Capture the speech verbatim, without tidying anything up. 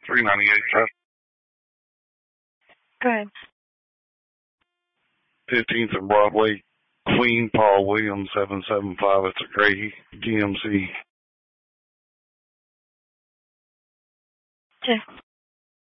three ninety-eight. Go ahead. fifteenth and Broadway, Queen, Paul Williams, seven seven five. It's a gray G M C. Okay.